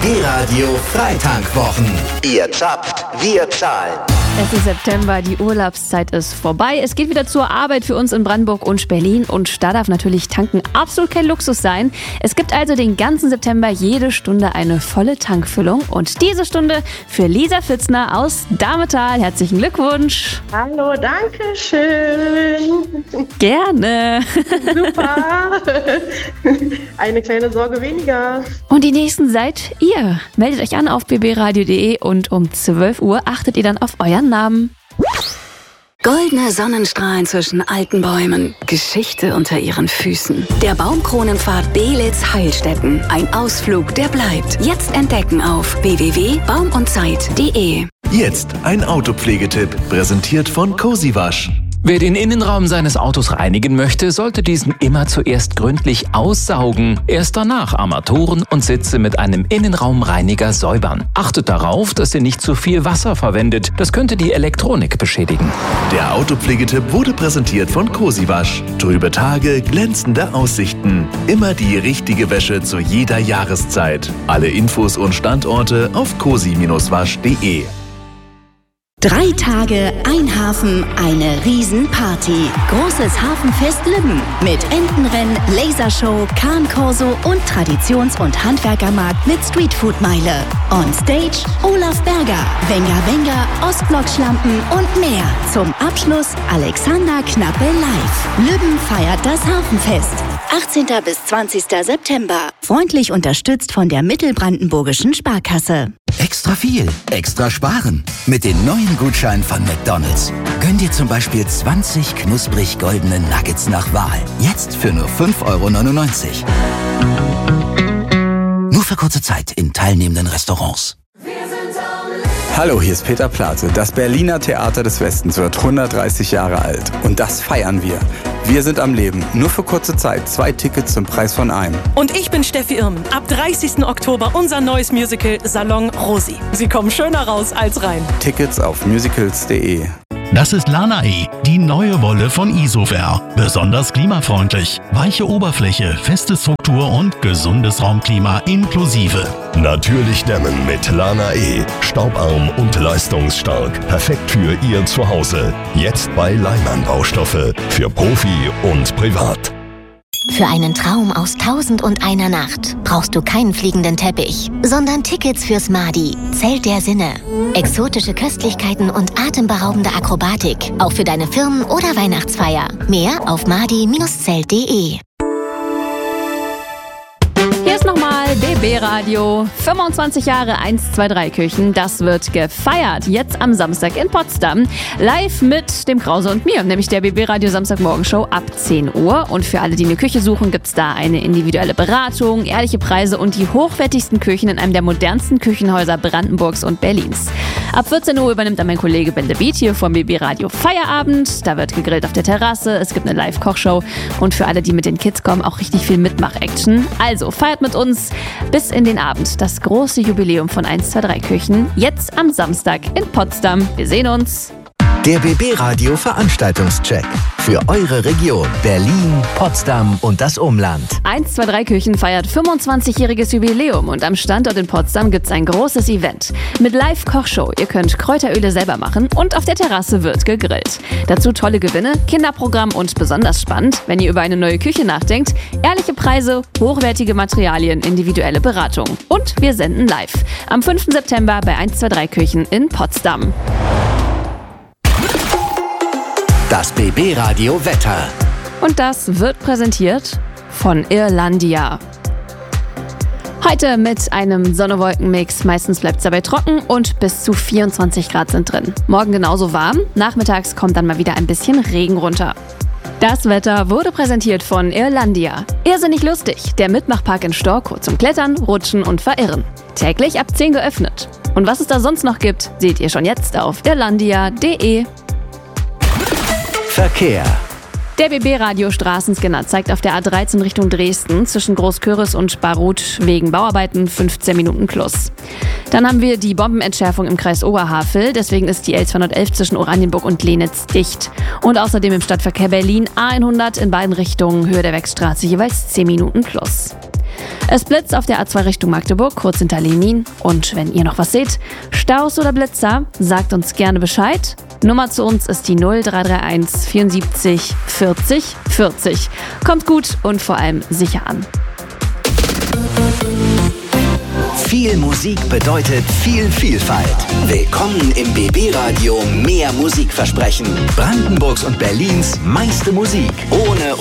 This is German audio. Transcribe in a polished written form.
BB Radio Freitankwwochen. Ihr zapft, wir zahlen. Es ist September, die Urlaubszeit ist vorbei. Es geht wieder zur Arbeit für uns in Brandenburg und Berlin. Und da darf natürlich tanken absolut kein Luxus sein. Es gibt also den ganzen September jede Stunde eine volle Tankfüllung. Und diese Stunde für Lisa Fitzner aus Dametal. Herzlichen Glückwunsch. Hallo, danke schön. Gerne. Super. Eine kleine Sorge weniger. Und die nächsten seid ihr. Meldet euch an auf bbradio.de und um 12 Uhr achtet ihr dann auf euren Namen. Goldene Sonnenstrahlen zwischen alten Bäumen, Geschichte unter ihren Füßen. Der Baumkronenpfad Belitz-Heilstätten. Ein Ausflug, der bleibt. Jetzt entdecken auf www.baumundzeit.de. Jetzt ein Autopflegetipp, präsentiert von Cozy Wasch. Wer den Innenraum seines Autos reinigen möchte, sollte diesen immer zuerst gründlich aussaugen. Erst danach Armaturen und Sitze mit einem Innenraumreiniger säubern. Achtet darauf, dass ihr nicht zu viel Wasser verwendet. Das könnte die Elektronik beschädigen. Der Autopflegetipp wurde präsentiert von Cozy Wasch. Trübe Tage, glänzende Aussichten. Immer die richtige Wäsche zu jeder Jahreszeit. Alle Infos und Standorte auf cozy-wasch.de. 3 Tage, ein Hafen, eine Riesenparty. Großes Hafenfest Lübben mit Entenrennen, Lasershow, Kahnkorso und Traditions- und Handwerkermarkt mit Streetfood-Meile. On Stage Olaf Berger, Wenger Wenger, Ostblock-Schlampen und mehr. Zum Abschluss Alexander Knappe live. Lübben feiert das Hafenfest. 18. bis 20. September. Freundlich unterstützt von der Mittelbrandenburgischen Sparkasse. Extra viel, extra sparen. Mit den neuen Gutscheinen von McDonald's. Gönn dir zum Beispiel 20 knusprig goldene Nuggets nach Wahl. Jetzt für nur 5,99 €. Nur für kurze Zeit in teilnehmenden Restaurants. Hallo, hier ist Peter Plate. Das Berliner Theater des Westens wird 130 Jahre alt. Und das feiern wir. Wir sind am Leben. Nur für kurze Zeit. 2 Tickets zum Preis von einem. Und ich bin Steffi Irmen. Ab 30. Oktober unser neues Musical Salon Rosi. Sie kommen schöner raus als rein. Tickets auf musicals.de. Das ist Lana E., die neue Wolle von Isover. Besonders klimafreundlich. Weiche Oberfläche, feste Struktur und gesundes Raumklima inklusive. Natürlich dämmen mit Lana E. Staubarm und leistungsstark. Perfekt für Ihr Zuhause. Jetzt bei Leimann Baustoffe. Für Profi und Privat. Für einen Traum aus 1001 Nacht brauchst du keinen fliegenden Teppich, sondern Tickets fürs Madi, Zelt der Sinne. Exotische Köstlichkeiten und atemberaubende Akrobatik, auch für deine Firmen- oder Weihnachtsfeier. Mehr auf madi-zelt.de. Hier ist nochmal BB Radio. 25 Jahre 123 Küchen, das wird gefeiert. Jetzt am Samstag in Potsdam. Live mit dem Krause und mir, nämlich der BB Radio Samstagmorgenshow ab 10 Uhr. Und für alle, die eine Küche suchen, gibt es da eine individuelle Beratung, ehrliche Preise und die hochwertigsten Küchen in einem der modernsten Küchenhäuser Brandenburgs und Berlins. Ab 14 Uhr übernimmt dann mein Kollege Ben de Beat hier vom BB Radio Feierabend. Da wird gegrillt auf der Terrasse, es gibt eine Live-Kochshow und für alle, die mit den Kids kommen, auch richtig viel Mitmach-Action. Also feiert mit uns bis in den Abend das große Jubiläum von 123 Küchen. Jetzt am Samstag in Potsdam. Wir sehen uns. Der BB Radio Veranstaltungscheck für eure Region Berlin, Potsdam und das Umland. 123 Küchen feiert 25-jähriges Jubiläum und am Standort in Potsdam gibt's ein großes Event mit Live-Kochshow. Ihr könnt Kräuteröle selber machen und auf der Terrasse wird gegrillt. Dazu tolle Gewinne, Kinderprogramm und besonders spannend, wenn ihr über eine neue Küche nachdenkt, ehrliche Preise, hochwertige Materialien, individuelle Beratung. Und wir senden live am 5. September bei 123 Küchen in Potsdam. Das BB Radio Wetter. Und das wird präsentiert von Irlandia. Heute mit einem Sonne-Wolken-Mix. Meistens bleibt es dabei trocken und bis zu 24 Grad sind drin. Morgen genauso warm. Nachmittags kommt dann mal wieder ein bisschen Regen runter. Das Wetter wurde präsentiert von Irlandia. Irrsinnig lustig. Der Mitmachpark in Storkow zum Klettern, Rutschen und Verirren. Täglich ab 10 geöffnet. Und was es da sonst noch gibt, seht ihr schon jetzt auf irlandia.de. Verkehr. Der BB-Radio Straßenscanner zeigt auf der A13 Richtung Dresden zwischen Großköris und Barut wegen Bauarbeiten 15 Minuten plus. Dann haben wir die Bombenentschärfung im Kreis Oberhavel, deswegen ist die L211 zwischen Oranienburg und Lenitz dicht. Und außerdem im Stadtverkehr Berlin A100 in beiden Richtungen Höhe der Wechstraße jeweils 10 Minuten plus. Es blitzt auf der A2 Richtung Magdeburg, kurz hinter Lenin. Und wenn ihr noch was seht, Staus oder Blitzer, sagt uns gerne Bescheid. Nummer zu uns ist die 0331 74 40 40. Kommt gut und vor allem sicher an. Viel Musik bedeutet viel Vielfalt. Willkommen im BB Radio Mehr Musikversprechen. Brandenburgs und Berlins meiste Musik. Ohne